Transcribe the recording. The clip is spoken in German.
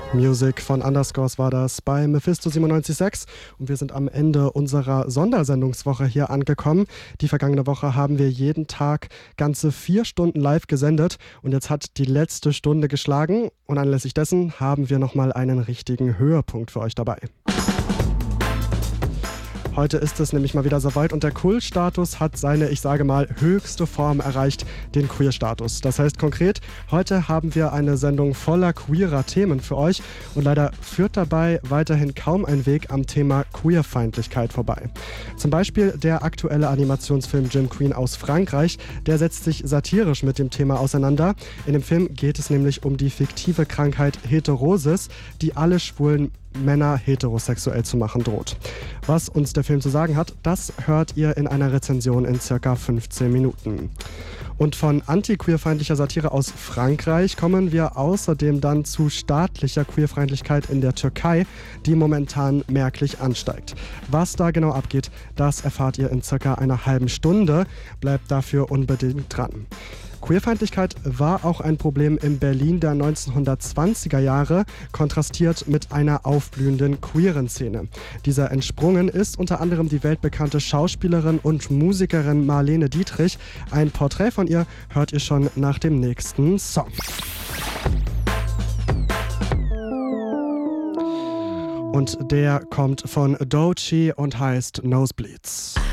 Music von Underscores war das bei Mephisto 97.6 und wir sind am Ende unserer Sondersendungswoche hier angekommen. Die vergangene Woche haben wir jeden Tag ganze 4 Stunden live gesendet und jetzt hat die letzte Stunde geschlagen und anlässlich dessen haben wir nochmal einen richtigen Höhepunkt für euch dabei. Heute ist es nämlich mal wieder soweit und der Cool-Status hat seine, ich sage mal, höchste Form erreicht, den Queer-Status. Das heißt konkret, heute haben wir eine Sendung voller queerer Themen für euch und leider führt dabei weiterhin kaum ein Weg am Thema Queerfeindlichkeit vorbei. Zum Beispiel der aktuelle Animationsfilm Jim Queen aus Frankreich, der setzt sich satirisch mit dem Thema auseinander. In dem Film geht es nämlich um die fiktive Krankheit Heterosis, die alle schwulen Männer heterosexuell zu machen droht. Was uns der Film zu sagen hat, das hört ihr in einer Rezension in circa 15 Minuten. Und von anti-queerfeindlicher Satire aus Frankreich kommen wir außerdem dann zu staatlicher Queerfeindlichkeit in der Türkei, die momentan merklich ansteigt. Was da genau abgeht, das erfahrt ihr in circa einer halben Stunde. Bleibt dafür unbedingt dran. Queerfeindlichkeit war auch ein Problem im Berlin der 1920er Jahre, kontrastiert mit einer aufblühenden queeren Szene. Dieser entsprungen ist unter anderem die weltbekannte Schauspielerin und Musikerin Marlene Dietrich. Ein Porträt von ihr hört ihr schon nach dem nächsten Song. Und der kommt von Doechii und heißt Nosebleeds.